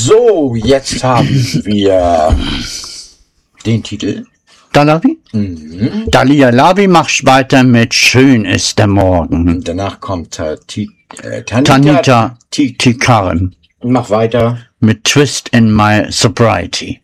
So, jetzt haben wir den Titel. Dalavi? Dalia Lavi, machst weiter mit Schön ist der Morgen. Und danach kommt Tanita Tikarim. Mach weiter. Mit Twist in My Sobriety.